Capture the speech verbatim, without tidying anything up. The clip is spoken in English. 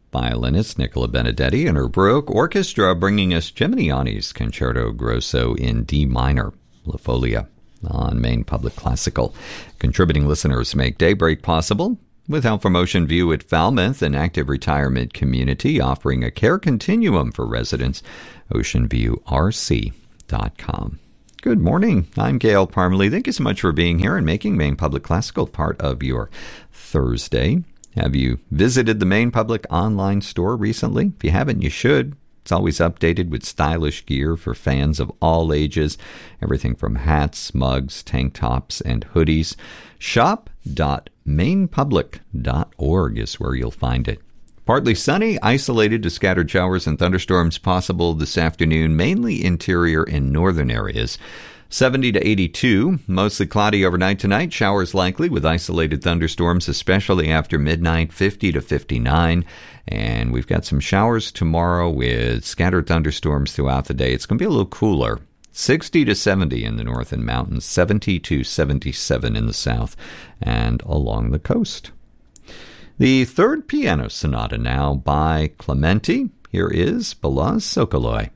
Violinist Nicola Benedetti and her Baroque Orchestra bringing us Geminiani's Concerto Grosso in D minor, La Folia, on Maine Public Classical. Contributing listeners make Daybreak possible with help from Ocean View at Falmouth, an active retirement community offering a care continuum for residents. ocean view r c dot com. Good morning. I'm Gail Parmalee. Thank you so much for being here and making Maine Public Classical part of your Thursday. Have you visited the Maine Public online store recently? If you haven't, you should. It's always updated with stylish gear for fans of all ages. Everything from hats, mugs, tank tops, and hoodies. shop dot maine public dot org is where you'll find it. Partly sunny, isolated to scattered showers and thunderstorms possible this afternoon, mainly interior and northern areas. seventy to eighty-two, mostly cloudy overnight tonight. Showers likely with isolated thunderstorms, especially after midnight. fifty to fifty-nine. And we've got some showers tomorrow with scattered thunderstorms throughout the day. It's going to be a little cooler. sixty to seventy in the north and mountains. seventy to seventy-seven in the south and along the coast. The third piano sonata now by Clementi. Here is Balazs Sokoloi.